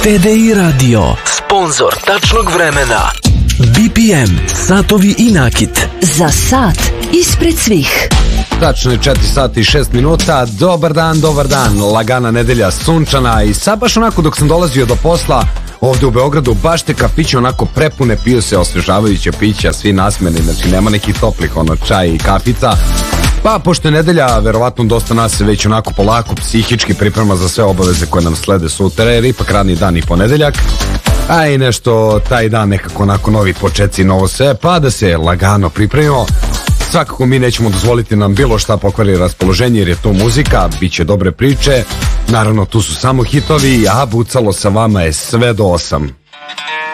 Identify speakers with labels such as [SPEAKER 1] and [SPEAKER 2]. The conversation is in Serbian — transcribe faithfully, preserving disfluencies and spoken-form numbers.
[SPEAKER 1] T D I Radio, sponsor tačnog vremena. B P M, satovi i nakit.
[SPEAKER 2] Za sat ispred svih.
[SPEAKER 3] Tačno je četiri sata i šest minuta. Dobar dan, dobar dan. Lagana nedelja, sunčana. I sad baš onako dok sam dolazio do posla ovde u Beogradu, baš te kafiće onako prepune, piju se osvežavajuće pića, svi nasmeni, znači nema nekih toplih ono čaj i kafica. Pa pošto je nedelja, verovatno dosta nas se već onako polako psihički priprema za sve obaveze koje nam slede sutra, jer ipak radni dan i ponedeljak. A i nešto taj dan nekako onako novi početci, novo sve, pa da se lagano pripremimo. Svakako mi nećemo dozvoliti nam bilo šta pokvari raspoloženje, jer je to muzika, bit će dobre priče. Naravno tu su samo hitovi, a bucalo sa vama je sve do osam.